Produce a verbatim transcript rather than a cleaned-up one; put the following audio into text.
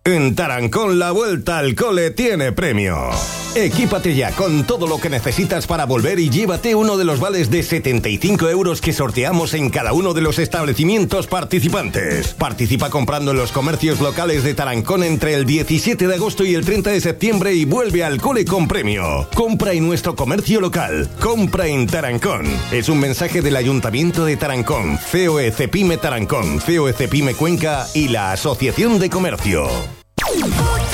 En Tarancón la vuelta al cole tiene premio. Equípate ya con todo lo que necesitas para volver y llévate uno de los vales de setenta y cinco euros que sorteamos en cada uno de los establecimientos participantes. Participa comprando en los comercios locales de Tarancón entre el diecisiete de agosto y el treinta de septiembre y vuelve al cole con premio. Compra en nuestro comercio local. Compra en Tarancón. Es un mensaje del Ayuntamiento de Tarancón, C O E Cepime Tarancón, C O E Cepime Cuenca y la Asociación de Comercio.